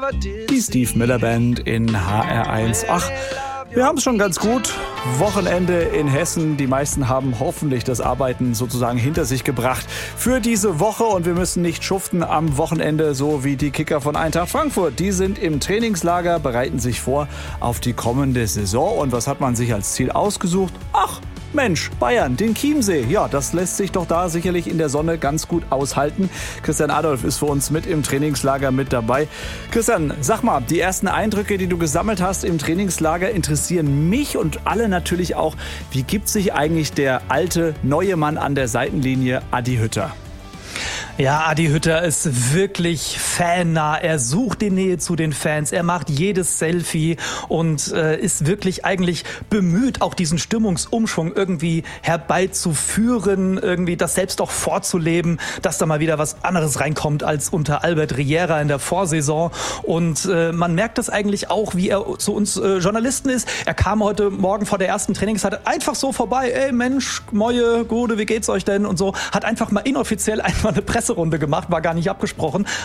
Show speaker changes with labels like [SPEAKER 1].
[SPEAKER 1] Die Steve Miller Band in HR1. Ach, wir haben es schon ganz gut. Wochenende in Hessen. Die meisten haben hoffentlich das Arbeiten sozusagen hinter sich gebracht für diese Woche. Und wir müssen nicht schuften am Wochenende, so wie die Kicker von Eintracht Frankfurt. Die sind im Trainingslager, bereiten sich vor auf die kommende Saison. Und was hat man sich als Ziel ausgesucht? Ach, Mensch, Bayern, den Chiemsee. Ja, das lässt sich doch da sicherlich in der Sonne ganz gut aushalten. Christian Adolf ist für uns mit im Trainingslager mit dabei. Christian, sag mal, die ersten Eindrücke, die du gesammelt hast im Trainingslager, interessieren mich und alle natürlich auch. Wie gibt sich eigentlich der alte, neue Mann an der Seitenlinie, Adi Hütter?
[SPEAKER 2] Ja, Adi Hütter ist wirklich fannah. Er sucht die Nähe zu den Fans. Er macht jedes Selfie und ist wirklich eigentlich bemüht, auch diesen Stimmungsumschwung irgendwie herbeizuführen, irgendwie das selbst auch vorzuleben, dass da mal wieder was anderes reinkommt als unter Albert Riera in der Vorsaison. Und man merkt das eigentlich auch, wie er zu uns Journalisten ist. Er kam heute Morgen vor der ersten Trainingszeit einfach so vorbei. Ey Mensch, Moje, Gute, wie geht's euch denn? Und so. Hat einfach mal inoffiziell eine Presserunde gemacht, war gar nicht abgesprochen,